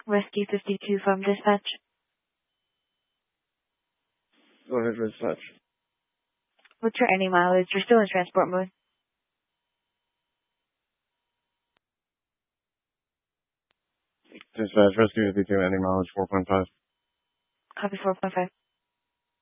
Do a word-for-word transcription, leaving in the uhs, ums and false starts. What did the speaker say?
Rescue fifty-two from dispatch. Go ahead, dispatch. What's your any mileage? You're still in transport mode. Dispatch, rescue fifty-two, any mileage four point five. Copy four point five.